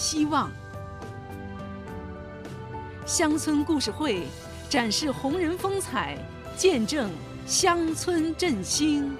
希望。乡村故事会展示红人风采，见证乡村振兴。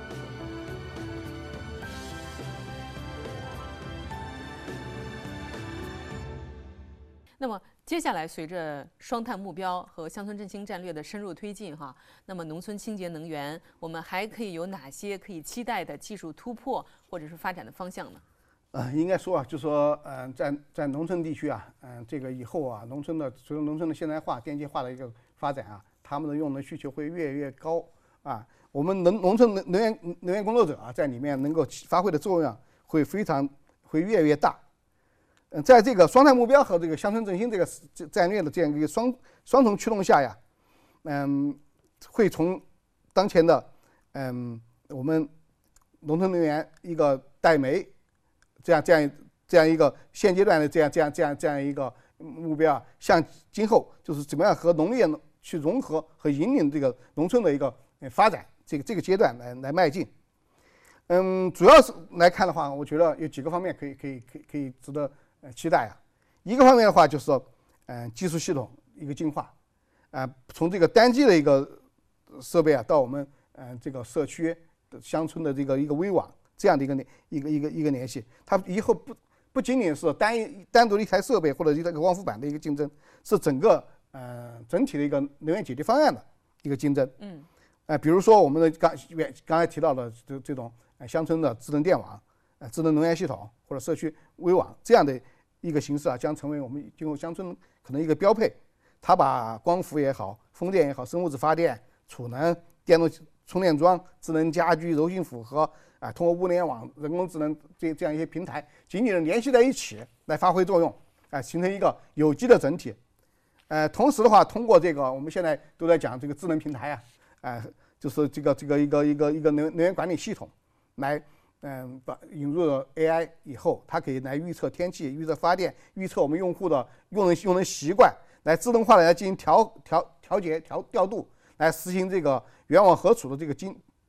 那么接下来，随着双碳目标和乡村振兴战略的深入推进，那么农村清洁能源，我们还可以有哪些可以期待的技术突破或者是发展的方向呢？ 应该说啊，就说在农村地区啊，这个以后啊，随着农村的现代化、电气化的一个发展啊，他们的用能需求会越来越高啊。我们农村能源工作者啊，在里面能够发挥的作用会越来越大。在这个双碳目标和这个乡村振兴这个战略的这样一个双重驱动下呀，会从当前的我们农村能源一个带煤这样一个现阶段的这样一个目标，向今后就是怎么样和农业去融合和引领这个农村的一个发展这个阶段来迈进。主要是来看的话，我觉得有几个方面可以值得期待啊。一个方面的话就是说，技术系统一个进化，从这个单机的一个设备啊，到我们这个社区的乡村的这个一个微网这样的一个联系，它以后不仅仅是单独的一台设备或者一个光伏板的一个竞争，是整个整体的一个能源解决方案的一个竞争。比如说我们的刚才提到的这种乡村的智能电网、智能能源系统或者社区微网这样的一个形式啊，将成为我们今后乡村可能一个标配。它把光伏也好、风电也好、生物质发电、储能、电动充电桩、智能家居、柔性复合通过物联网、人工智能这样一些平台紧紧的联系在一起来发挥作用，形成一个有机的整体。同时的话，通过这个我们现在都在讲这个智能平台就是这个一个能源管理系统，来引入了 AI 以后，它可以来预测天气、预测发电、预测我们用户的用能习惯，来自动化的来进行调节调度，来实行这个源网合储的这个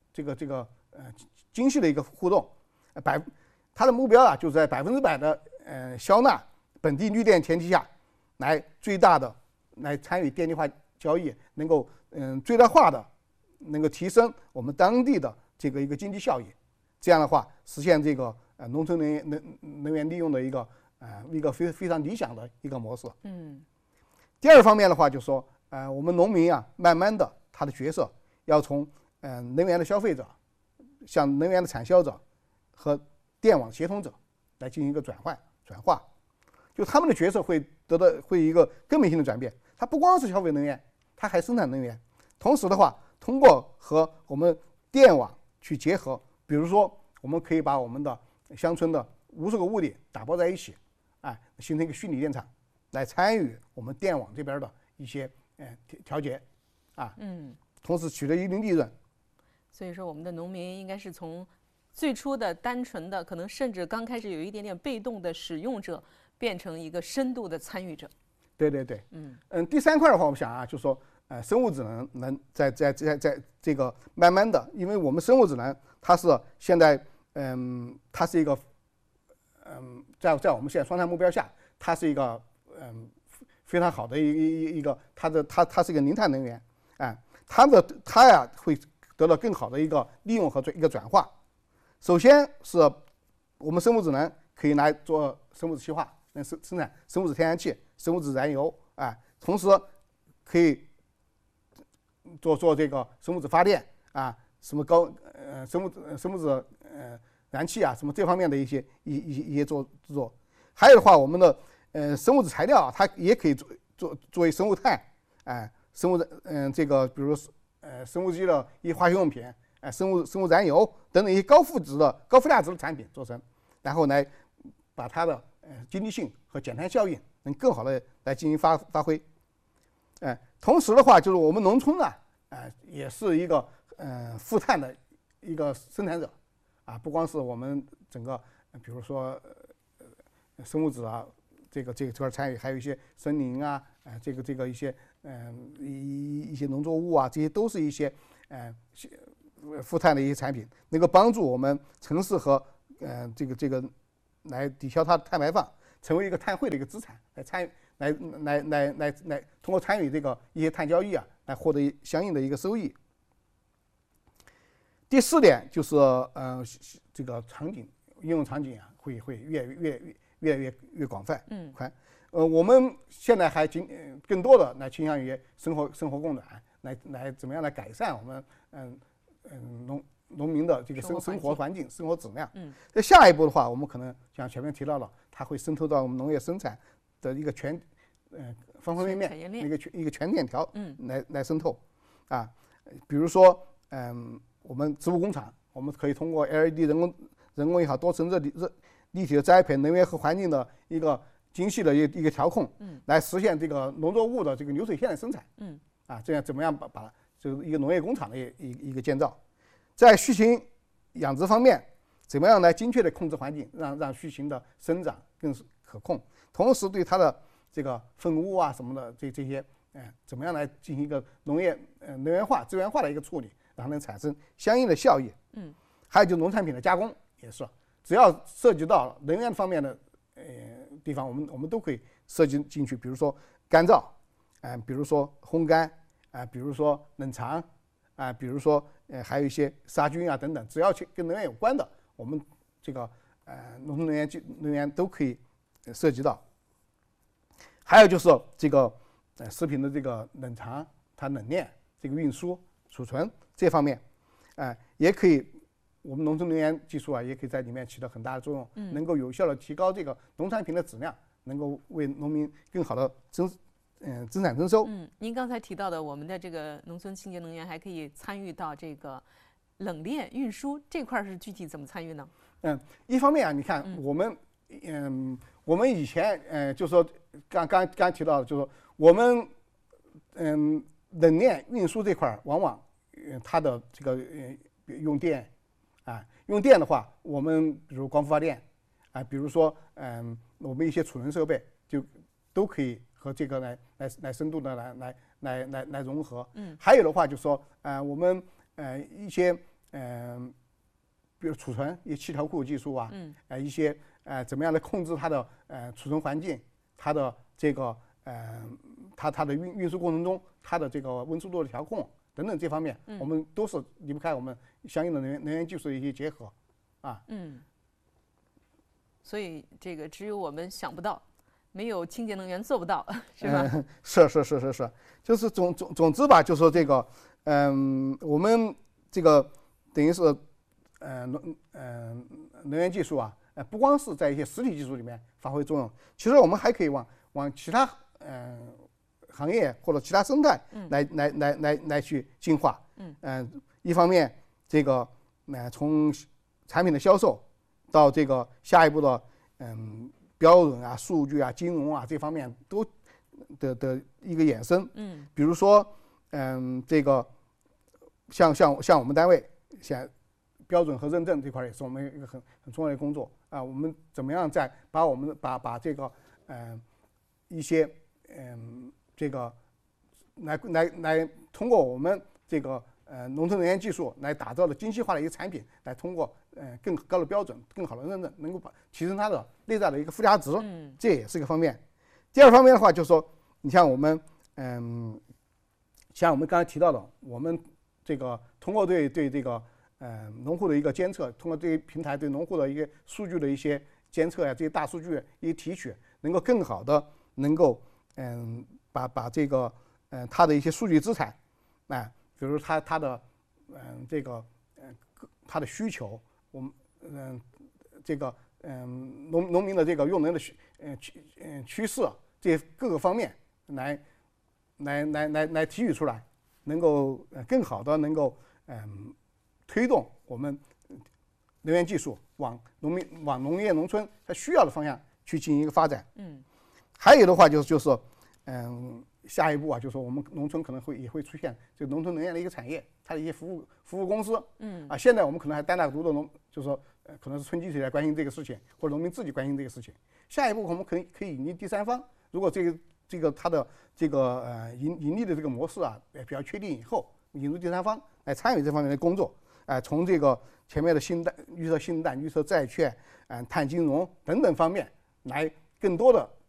精细的一个互动。它的目标啊，就是在100%的消纳本地绿电前提下，来最大的来参与电气化交易，能够最大化的能够提升我们当地的这个一个经济效益。这样的话，实现这个农村能源利用的一个非常理想的一个模式。第二方面的话，就是说我们农民啊，慢慢的他的角色要从能源的消费者，向能源的产销者和电网协同者来进行一个转化，就他们的角色会一个根本性的转变。他不光是消费能源，他还生产能源。同时的话，通过和我们电网去结合，比如说我们可以把我们的乡村的无数个物点打包在一起，形成一个虚拟电厂，来参与我们电网这边的一些调节，同时取得一定利润。 所以说，我们的农民应该是从最初的单纯的，可能甚至刚开始有一点点被动的使用者，变成一个深度的参与者。 对，第三块的话，我们想啊，就是说，生物质能在这个慢慢的，因为我们生物质能它是现在它是一个在我们现在双碳目标下，它是一个非常好的一个它是一个零碳能源，它呀会得到更好的一个利用和一个转化。首先是我们生物质能可以来做生物质气化，能生产生物质天然气、生物质燃油，同时可以做这个生物质发电什么生物质燃气什么这方面的一些做。还有的话，我们的生物质材料它也可以作为生物炭，生物这个比如生物基的一些化学用品，生物燃油等等一些高附加值的产品做成，然后来把它的经济性和减碳效应能更好的来进行发挥。同时的话，就是我们农村也是一个负碳的一个生产者不光是我们整个比如说生物质这块参与，还有一些森林这个一些一些农作物这些都是一些负碳的一些产品，能够帮助我们城市和这个来抵消它的碳排放。 成为一个碳汇的一个资产，通过参与这个一些碳交易啊，来获得相应的一个收益。第4点就是这个应用场景啊，会越来越广泛宽。我们现在还更多的来倾向于生活供暖，来怎么样来改善我们农民的这个生活环境、生活质量。在下一步的话，我们可能像前面提到了，它会渗透到我们农业生产的一个方方面面一个全链条来渗透啊。比如说我们植物工厂，我们可以通过 LED 人工也好，多层立体的栽培，能源和环境的一个精细的一个调控，来实现这个农作物的这个流水线的生产。这样怎么样把这个一个农业工厂的一个建造，在畜禽养殖方面，怎么样来精确的控制环境，让畜禽的生长更可控，同时对它的这个粪污啊什么的这些，怎么样来进行一个农业能源化、资源化的一个处理，让它能产生相应的效益。还有就是农产品的加工也是，只要涉及到能源方面的地方，我们都可以涉及进去，比如说干燥，比如说烘干，比如说冷藏，比如说还有一些杀菌啊等等，只要跟能源有关的，我们这个农村能源都可以涉及到。还有就是这个食品的这个冷藏、它冷链、这个运输、储存这方面，也可以，我们农村能源技术啊，也可以在里面起到很大的作用，能够有效的提高这个农产品的质量，能够为农民更好的增产增收。 您刚才提到的，我们的这个农村清洁能源还可以参与到这个冷链运输这块，是具体怎么参与呢？ 一方面啊，你看我们以前就是说刚提到的，就是说我们冷链运输这块往往它的这个用电的话，我们比如光伏发电比如说我们一些储存设备就都可以和这个来深度的来融合。还有的话就是说我们一些比如储存一些气条库技术啊，一些怎么样来控制它的储存环境，它的这个它的运输过程中它的这个温湿度的调控等等这方面，我们都是离不开我们相应的能源技术的一些结合所以这个只有我们想不到，没有清洁能源做不到，是吧？ 是，就是总之吧，就说这个我们这个等于是能源技术啊，不光是在一些实体技术里面发挥作用，其实我们还可以往其他行业或者其他生态来去进化。一方面这个从产品的销售到这个下一步的标准啊、数据啊、金融啊这方面都的一个衍生。比如说这个像我们单位像标准和认证这块也是我们一个很重要的工作我们怎么样把这个一些这个来通过我们这个农村能源技术来打造的精细化的一个产品，来通过更高的标准、更好的认证，能够提升它的内在的一个附加值，这也是一个方面。第二方面的话，就是说，你像我们像我们刚才提到的，我们这个通过对这个农户的一个监测，通过这个平台对农户的一个数据的一些监测这些大数据一些提取，能够更好的能够把这个它的一些数据资产比如它的这个它的需求，我们这个农民的这个用能的趋势这些各个方面来提取出来，能够更好的能够推动我们能源技术往农业农村它需要的方向去进行一个发展。还有的话就是下一步就是说我们农村可能也会出现这个农村能源的一个产业，它的一些服务公司。现在我们可能还单打独斗就是说可能是村集体来关心这个事情，或者农民自己关心这个事情。下一步我们可以引进第三方，如果这个它的这个盈利的这个模式比较确定以后，引入第三方来参与这方面的工作。从这个前面的预测信贷、预测债券、碳金融等等方面来更多的